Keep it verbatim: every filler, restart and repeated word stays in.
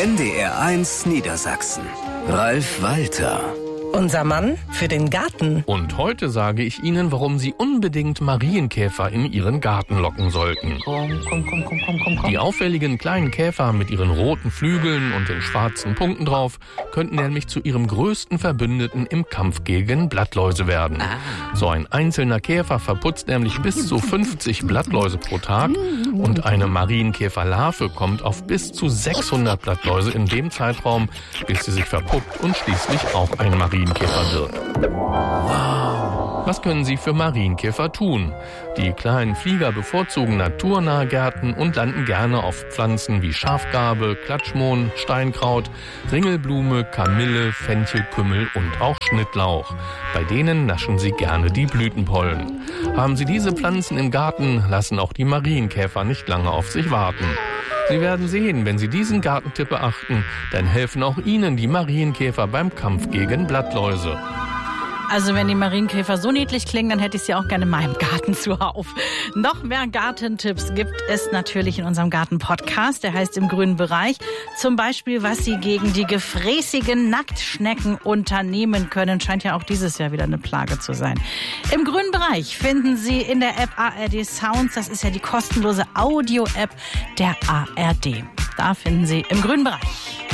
N D R eins Niedersachsen. Ralf Walter. Unser Mann für den Garten. Und heute sage ich Ihnen, warum Sie unbedingt Marienkäfer in Ihren Garten locken sollten. Komm, komm, komm, komm, komm, komm, komm. Die auffälligen kleinen Käfer mit ihren roten Flügeln und den schwarzen Punkten drauf könnten nämlich zu Ihrem größten Verbündeten im Kampf gegen Blattläuse werden. Ah. So ein einzelner Käfer verputzt nämlich bis zu fünfzig Blattläuse pro Tag und eine Marienkäferlarve kommt auf bis zu sechshundert Blattläuse in dem Zeitraum, bis sie sich verpuppt und schließlich auch ein Marienkäfer wird. Wow. Was können Sie für Marienkäfer tun? Die kleinen Flieger bevorzugen naturnahe Gärten und landen gerne auf Pflanzen wie Schafgarbe, Klatschmohn, Steinkraut, Ringelblume, Kamille, Fenchelkümmel und auch Schnittlauch. Bei denen naschen sie gerne die Blütenpollen. Haben Sie diese Pflanzen im Garten, lassen auch die Marienkäfer nicht lange auf sich warten. Sie werden sehen, wenn Sie diesen Gartentipp beachten, dann helfen auch Ihnen die Marienkäfer beim Kampf gegen Blattläuse. Also wenn die Marienkäfer so niedlich klingen, dann hätte ich sie auch gerne in meinem Garten zuhauf. Noch mehr Gartentipps gibt es natürlich in unserem Garten-Podcast. Der heißt Im grünen Bereich. Zum Beispiel, was Sie gegen die gefräßigen Nacktschnecken unternehmen können. Scheint ja auch dieses Jahr wieder eine Plage zu sein. Im grünen Bereich finden Sie in der App A R D Sounds. Das ist ja die kostenlose Audio-App der A R D. Da finden Sie Im grünen Bereich.